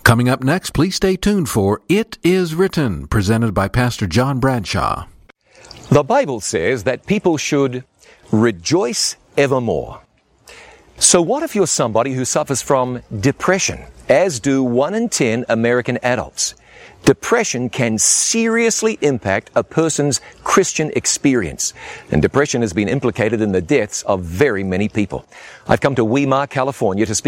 Coming up next, please stay tuned for It Is Written, presented by Pastor John Bradshaw. The Bible says that people should rejoice evermore. So what if you're somebody who suffers from depression, as do 1 in 10 American adults? Depression can seriously impact a person's Christian experience, and depression has been implicated in the deaths of very many people. I've come to Weimar, California to speak